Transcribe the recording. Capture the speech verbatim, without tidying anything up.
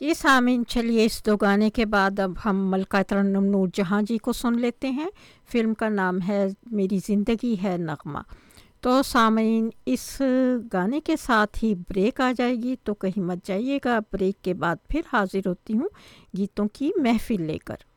जी सामीन, चलिए इस दो गाने के बाद अब हम मलका तरन्नुम नूरजहां जी को सुन लेते हैं। फ़िल्म का नाम है मेरी ज़िंदगी है नगमा। तो सामीन, इस गाने के साथ ही ब्रेक आ जाएगी, तो कहीं मत जाइएगा। ब्रेक के बाद फिर हाज़िर होती हूँ गीतों की महफ़िल लेकर।